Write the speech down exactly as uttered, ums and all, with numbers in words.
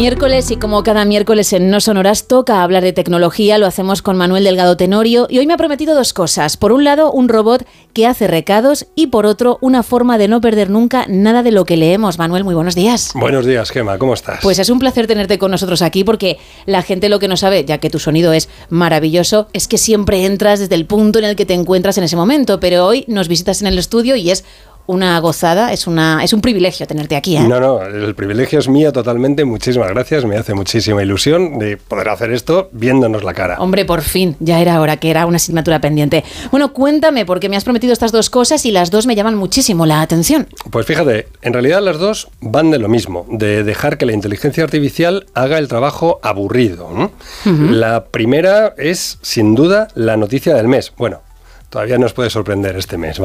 Miércoles, y como cada miércoles en No Sonoras toca hablar de tecnología, lo hacemos con Manuel Delgado Tenorio, y hoy me ha prometido dos cosas. Por un lado, un robot que hace recados, y por otro, una forma de no perder nunca nada de lo que leemos. Manuel, muy buenos días. Buenos días, Gemma, ¿cómo estás? Pues es un placer tenerte con nosotros aquí, porque la gente lo que no sabe, ya que tu sonido es maravilloso, es que siempre entras desde el punto en el que te encuentras en ese momento, pero hoy nos visitas en el estudio y es una gozada, es una es un privilegio tenerte aquí, ¿eh? No, no, el privilegio es mío totalmente, muchísimas gracias, me hace muchísima ilusión de poder hacer esto viéndonos la cara. Hombre, por fin, ya era hora, que era una asignatura pendiente. Bueno, cuéntame, porque me has prometido estas dos cosas y las dos me llaman muchísimo la atención. Pues fíjate, en realidad las dos van de lo mismo, de dejar que la inteligencia artificial haga el trabajo aburrido, ¿no? Uh-huh. La primera es, sin duda, la noticia del mes. Bueno, todavía nos puede sorprender este mes.